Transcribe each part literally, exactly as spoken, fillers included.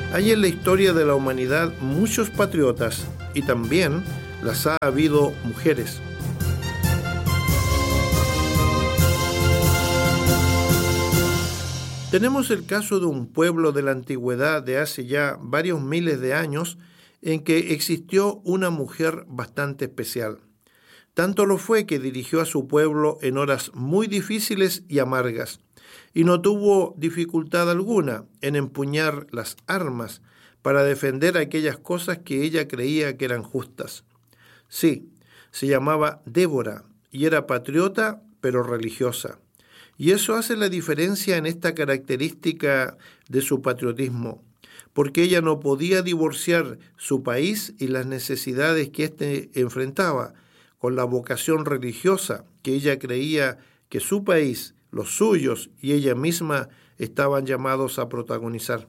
Hay en la historia de la humanidad muchos patriotas y también las ha habido mujeres. Tenemos el caso de un pueblo de la antigüedad de hace ya varios miles de años en que existió una mujer bastante especial. Tanto lo fue que dirigió a su pueblo en horas muy difíciles y amargas, y no tuvo dificultad alguna en empuñar las armas para defender aquellas cosas que ella creía que eran justas. Sí, se llamaba Débora y era patriota pero religiosa. Y eso hace la diferencia en esta característica de su patriotismo, porque ella no podía divorciar su país y las necesidades que éste enfrentaba con la vocación religiosa que ella creía que su país, los suyos y ella misma estaban llamados a protagonizar.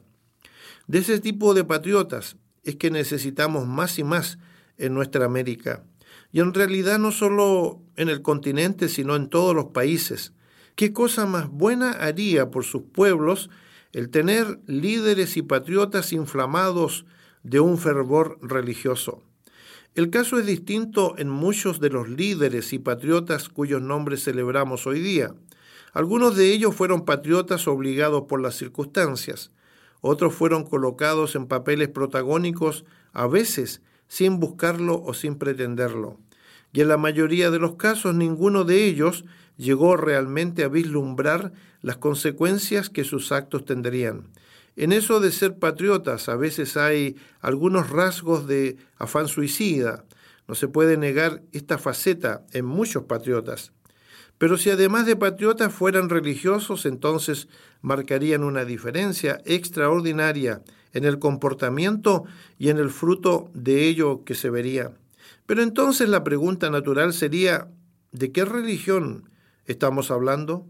De ese tipo de patriotas es que necesitamos más y más en nuestra América, y en realidad no solo en el continente, sino en todos los países. ¿Qué cosa más buena haría por sus pueblos el tener líderes y patriotas inflamados de un fervor religioso? El caso es distinto en muchos de los líderes y patriotas cuyos nombres celebramos hoy día. Algunos de ellos fueron patriotas obligados por las circunstancias. Otros fueron colocados en papeles protagónicos, a veces sin buscarlo o sin pretenderlo. Y en la mayoría de los casos ninguno de ellos llegó realmente a vislumbrar las consecuencias que sus actos tendrían. En eso de ser patriotas a veces hay algunos rasgos de afán suicida. No se puede negar esta faceta en muchos patriotas. Pero si además de patriotas fueran religiosos, entonces marcarían una diferencia extraordinaria en el comportamiento y en el fruto de ello que se vería. Pero entonces la pregunta natural sería, ¿de qué religión estamos hablando?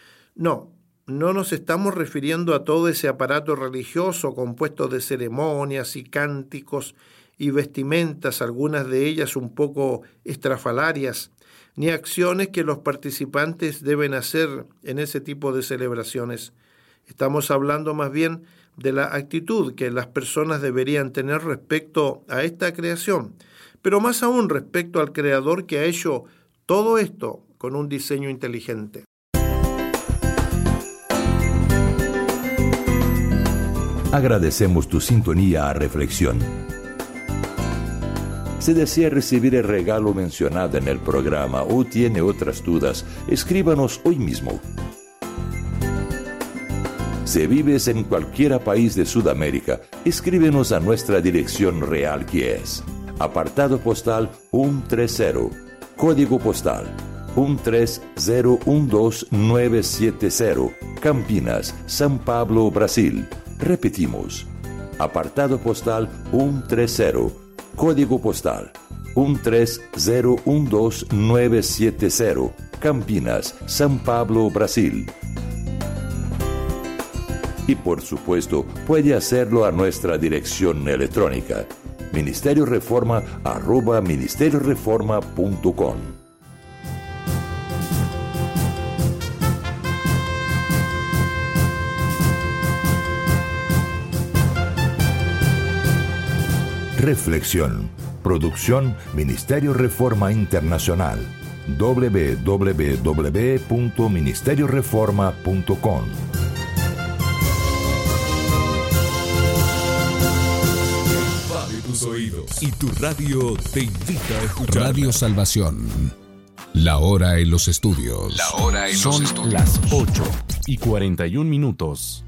No, no nos estamos refiriendo a todo ese aparato religioso compuesto de ceremonias y cánticos y vestimentas, algunas de ellas un poco estrafalarias, ni acciones que los participantes deben hacer en ese tipo de celebraciones. Estamos hablando más bien de la actitud que las personas deberían tener respecto a esta creación, pero más aún respecto al Creador que ha hecho todo esto con un diseño inteligente. Agradecemos tu sintonía a Reflexión. Si desea recibir el regalo mencionado en el programa o tiene otras dudas, escríbanos hoy mismo. Si vives en cualquier país de Sudamérica, escríbenos a nuestra dirección real, que es apartado postal ciento treinta, código postal uno tres cero uno dos nueve siete cero, Campinas, São Paulo, Brasil. Repetimos, apartado postal ciento treinta, código postal uno tres cero uno dos nueve siete cero, Campinas, São Paulo, Brasil. Y por supuesto, puede hacerlo a nuestra dirección electrónica, ministerio reforma arroba ministerio reforma punto com. Reflexión. Producción Ministerio Reforma Internacional. doble u doble u doble u punto ministerio reforma punto com. Tus oídos y tu radio te invita a escuchar Radio Salvación. La hora en los estudios. La hora en Son los estudios. las ocho y cuarenta y un minutos.